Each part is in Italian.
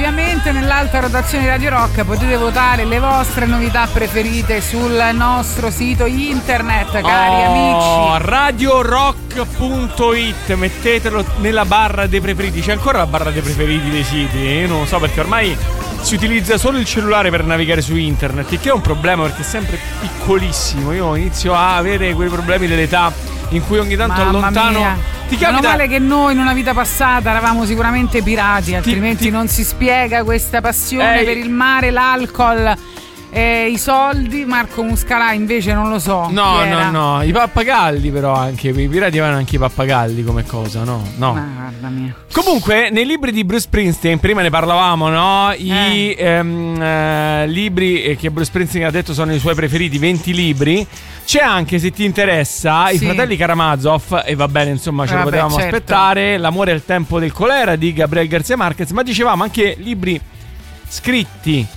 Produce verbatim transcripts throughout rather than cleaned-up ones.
ovviamente nell'alta rotazione di Radio Rock potete votare le vostre novità preferite sul nostro sito internet, cari oh, amici. radio rock punto it, mettetelo nella barra dei preferiti. C'è ancora la barra dei preferiti dei siti? Io non lo so, perché ormai si utilizza solo il cellulare per navigare su internet, il che è un problema perché è sempre piccolissimo. Io inizio a avere quei problemi dell'età in cui ogni tanto Mamma allontano mia. Ti capita... Meno male che noi in una vita passata eravamo sicuramente pirati, altrimenti ti, ti... non si spiega questa passione Ehi. per il mare, l'alcol e i soldi. Marco Muscarà invece non lo so. No, no, no, i pappagalli però anche, i pirati avevano anche i pappagalli come cosa, no? No. Ma guarda mia. Comunque, nei libri di Bruce Springsteen, prima ne parlavamo, no? I eh. ehm, eh, libri che Bruce Springsteen ha detto sono i suoi preferiti, venti libri. C'è anche, se ti interessa, sì. I fratelli Karamazov, e va bene, insomma, ce eh, lo vabbè, potevamo certo. aspettare. L'amore al tempo del colera di Gabriel García Márquez, ma dicevamo anche libri scritti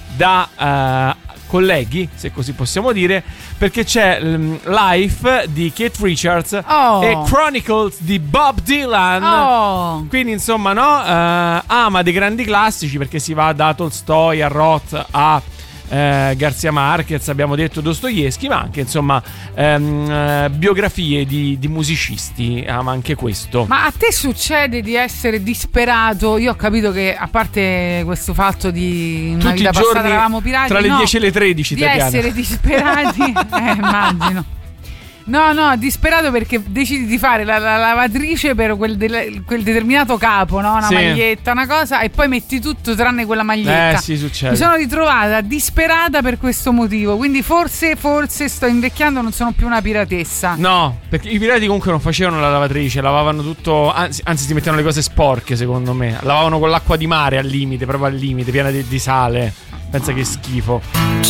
da uh, colleghi, se così possiamo dire, perché c'è um, Life di Keith Richards oh. e Chronicles di Bob Dylan. Oh. Quindi insomma, no, uh, ama dei grandi classici, perché si va da Tolstoi a Roth a Eh, García Márquez, abbiamo detto Dostoevskij, ma anche insomma ehm, eh, biografie di, di musicisti, ama anche questo. Ma a te succede di essere disperato? Io ho capito che, a parte questo fatto di una tutti vita i giorni passata eravamo pirati, tra le no, dieci e le tredici di Tatiana. essere disperati eh, immagino. No, no, disperato perché decidi di fare la, la lavatrice per quel, de, quel determinato capo, no? Una sì. maglietta, una cosa, e poi metti tutto tranne quella maglietta. Eh, sì, succede. Mi sono ritrovata disperata per questo motivo, quindi forse, forse sto invecchiando, non sono più una piratessa. No, perché i pirati comunque non facevano la lavatrice, lavavano tutto, anzi, anzi si mettevano le cose sporche, secondo me. Lavavano con l'acqua di mare al limite, proprio al limite, piena di, di sale. Pensa che schifo.